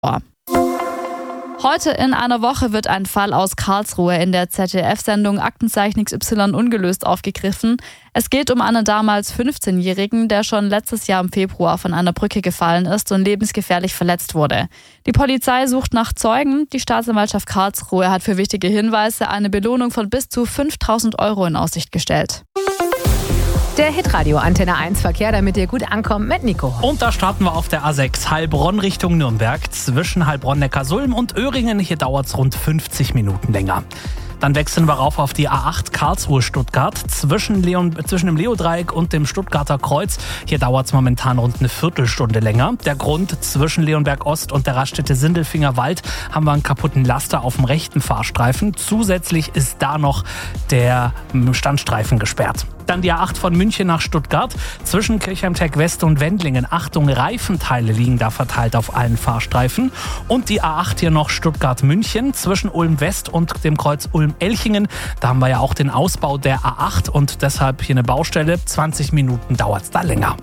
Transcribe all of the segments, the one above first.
Heute in einer Woche wird ein Fall aus Karlsruhe in der ZDF-Sendung Aktenzeichen XY ungelöst aufgegriffen. Es geht um einen damals 15-Jährigen, der schon letztes Jahr im Februar von einer Brücke gefallen ist und lebensgefährlich verletzt wurde. Die Polizei sucht nach Zeugen. Die Staatsanwaltschaft Karlsruhe hat für wichtige Hinweise eine Belohnung von bis zu 5.000 € in Aussicht gestellt. Der Hitradio Antenne 1 Verkehr, damit ihr gut ankommt mit Nico. Und da starten wir auf der A6 Heilbronn Richtung Nürnberg. Zwischen Heilbronn-Neckarsulm und Öhringen, hier dauert es rund 50 Minuten länger. Dann wechseln wir rauf auf die A8 Karlsruhe-Stuttgart zwischen dem Leodreieck und dem Stuttgarter Kreuz. Hier dauert es momentan rund eine Viertelstunde länger. Der Grund: zwischen Leonberg Ost und der Raststätte Sindelfinger Wald haben wir einen kaputten Laster auf dem rechten Fahrstreifen. Zusätzlich ist da noch der Standstreifen gesperrt. Dann die A8 von München nach Stuttgart. Zwischen Kirchheim-Tech West und Wendlingen. Achtung, Reifenteile liegen da verteilt auf allen Fahrstreifen. Und die A8 hier noch Stuttgart-München zwischen Ulm West und dem Kreuz Ulm-Elchingen. Da haben wir ja auch den Ausbau der A8 und deshalb hier eine Baustelle. 20 Minuten dauert es da länger.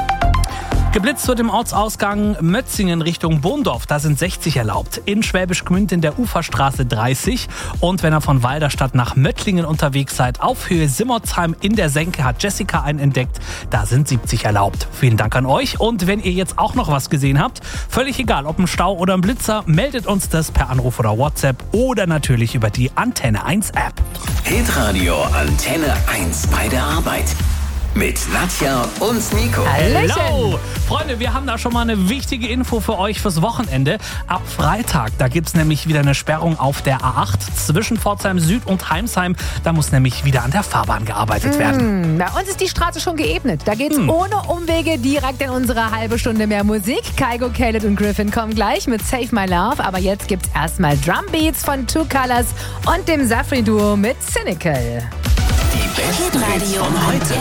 Geblitzt wird im Ortsausgang Mötzingen Richtung Bohndorf, da sind 60 erlaubt. In Schwäbisch Gmünd in der Uferstraße 30. Und wenn ihr von Walderstadt nach Möttlingen unterwegs seid, auf Höhe Simmertsheim in der Senke hat Jessica einen entdeckt, da sind 70 erlaubt. Vielen Dank an euch. Und wenn ihr jetzt auch noch was gesehen habt, völlig egal, ob ein Stau oder ein Blitzer, meldet uns das per Anruf oder WhatsApp oder natürlich über die Antenne 1 App. Hitradio Antenne 1 bei der Arbeit. Mit Nadja und Nico. Hallo! Freunde, wir haben da schon mal eine wichtige Info für euch fürs Wochenende. Ab Freitag, da gibt es nämlich wieder eine Sperrung auf der A8 zwischen Pforzheim Süd und Heimsheim. Da muss nämlich wieder an der Fahrbahn gearbeitet werden. Bei uns ist die Straße schon geebnet. Da geht's ohne Umwege direkt in unsere halbe Stunde mehr Musik. Kygo, Khaled und Griffin kommen gleich mit Save My Love. Aber jetzt gibt's erstmal Drumbeats von Two Colors und dem Safri-Duo mit Cynical. Die besten Hits von heute.